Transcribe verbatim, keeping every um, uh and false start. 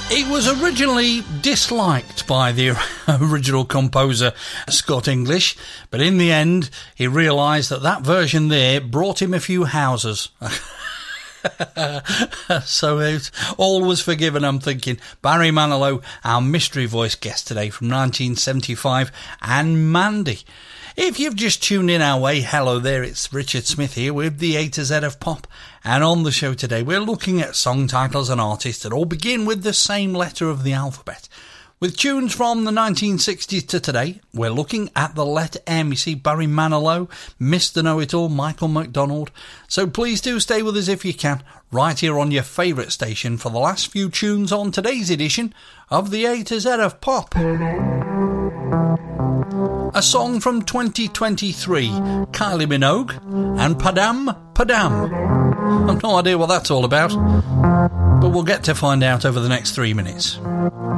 It was originally disliked by the original composer, Scott English, but in the end, he realised that that version there brought him a few houses. So it, all was forgiven, I'm thinking. Barry Manilow, our mystery voice guest today from nineteen seventy-five, and Mandy. If you've just tuned in our way, hello there, it's Richard Smith here with the A to Z of Pop. And on the show today, we're looking at song titles and artists that all begin with the same letter of the alphabet. With tunes from the nineteen sixties to today, we're looking at the letter M. You see, Barry Manilow, Mister Know-It-All, Michael McDonald. So please do stay with us if you can, right here on your favourite station for the last few tunes on today's edition of the A to Z of Pop. A song from twenty twenty-three, Kylie Minogue and Padam Padam. I've no idea what that's all about, but we'll get to find out over the next three minutes.